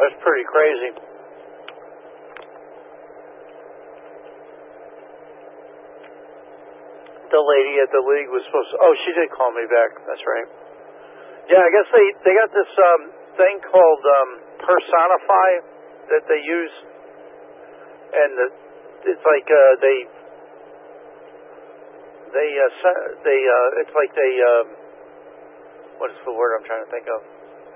That's pretty crazy. The lady at the league was supposed to... Oh, she did call me back. That's right. Yeah, I guess they got this thing called Personify that they use, and it's like it's like they what is the word I'm trying to think of?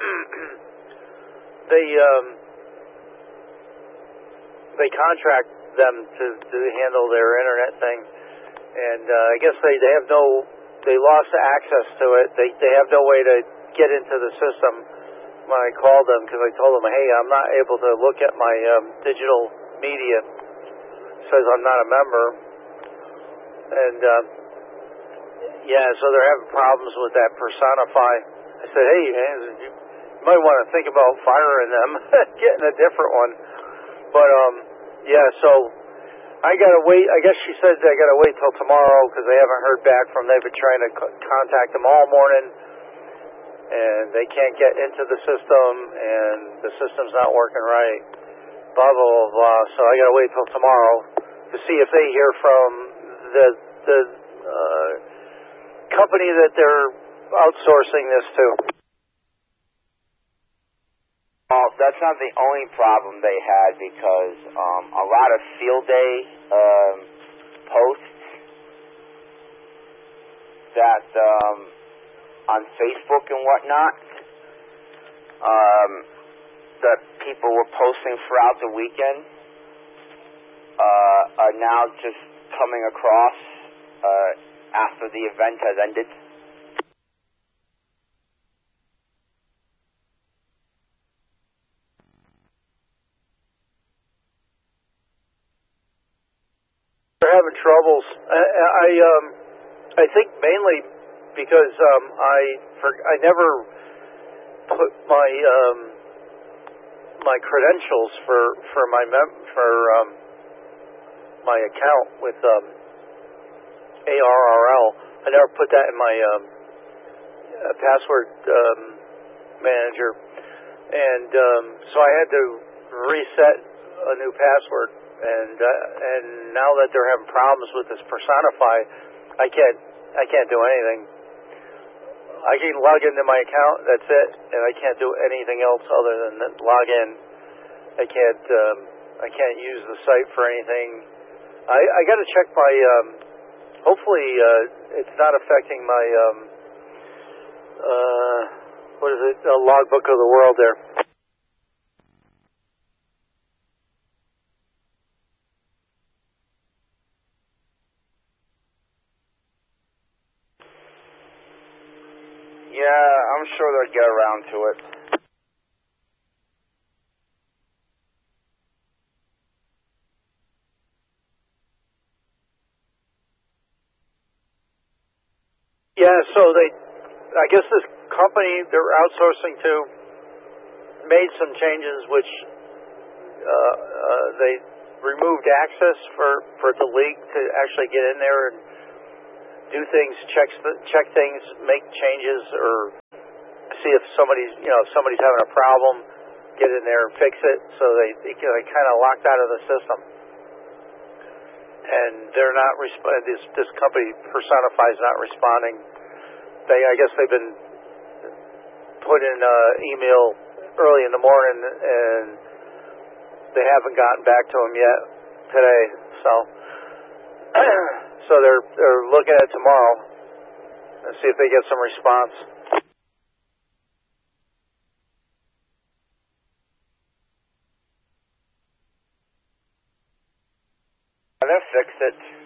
They contract them to handle their internet thing, and I guess they lost access to it. They have no way to get into the system. When I called them, because I told them, hey, I'm not able to look at my digital media. It says I'm not a member, and yeah, so they're having problems with that Personify. I said, hey, man, you might want to think about firing them, getting a different one. But yeah, so I gotta wait. I guess she said I gotta wait till tomorrow because they haven't heard back from. They've been trying to contact them all morning, and they can't get into the system, and the system's not working right. Blah blah blah blah. So I gotta wait till tomorrow to see if they hear from the company that they're outsourcing this to. Well, that's not the only problem they had, because a lot of field day posts that on Facebook and whatnot that people were posting throughout the weekend are now just coming across after the event has ended. They're having troubles. I think mainly because I never put my credentials for my account with ARRL. I never put that in my password manager, and so I had to reset a new password. And now that they're having problems with this Personify, I can't do anything. I can log into my account, that's it, and I can't do anything else other than log in. I can't use the site for anything. I got to check my. Hopefully, it's not affecting my. What is it? The logbook of the world there. Yeah, I'm sure they'll get around to it. Yeah, so I guess this company they're outsourcing to made some changes which they removed access for the league to actually get in there and do things, check things, make changes, or see if somebody's having a problem, get in there and fix it. So they kind of locked out of the system, and they're not this company Personify is not responding. I guess they've been put in email early in the morning, and they haven't gotten back to them yet today. So they're looking at it tomorrow and see if they get some response. They'll fix it.